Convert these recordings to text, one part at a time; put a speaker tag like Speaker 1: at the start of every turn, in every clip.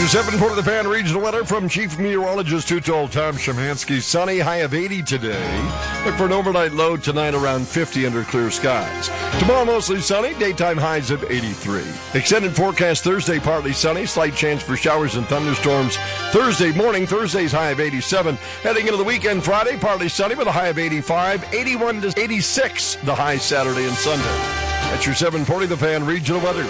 Speaker 1: your 7:40 The Fan regional weather from Chief Meteorologist Tutol Tom Szymanski. Sunny, high of 80 today. Look for an overnight low tonight around 50 under clear skies. Tomorrow mostly sunny, daytime highs of 83. Extended forecast Thursday partly sunny, slight chance for showers and thunderstorms. Thursday morning, Thursday's high of 87. Heading into the weekend Friday, partly sunny with a high of 85, 81 to 86 the high Saturday and Sunday. That's your 7:40 The Fan regional weather.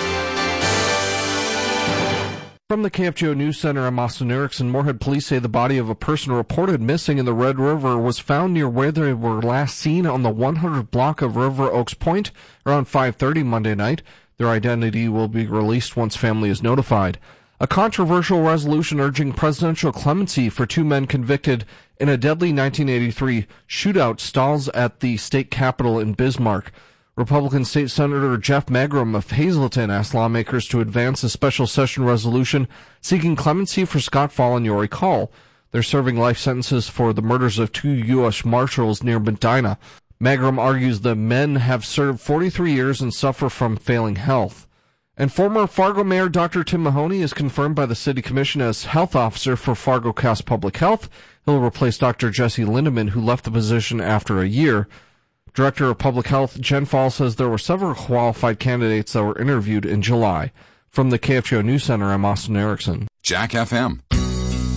Speaker 2: From the KFGO News Center, I'm Austin Erickson. Moorhead police say the body of a person reported missing in the Red River was found near where they were last seen on the 100 block of River Oaks Point around 5:30 Monday night. Their identity will be released once family is notified. A controversial resolution urging presidential clemency for two men convicted in a deadly 1983 shootout stalls at the state capitol in Bismarck. Republican State Senator Jeff Magrum of Hazleton asked lawmakers to advance a special session resolution seeking clemency for Scott Fall and Yori Call. They're serving life sentences for the murders of two U.S. Marshals near Medina. Magrum argues the men have served 43 years and suffer from failing health. And former Fargo Mayor Dr. Tim Mahoney is confirmed by the City Commission as health officer for Fargo County Public Health. He'll replace Dr. Jesse Lindeman, who left the position after a year. Director of Public Health Jen Fall says there were several qualified candidates that were interviewed in July. From the KFGO News Center, I'm Austin Erickson.
Speaker 3: Jack FM.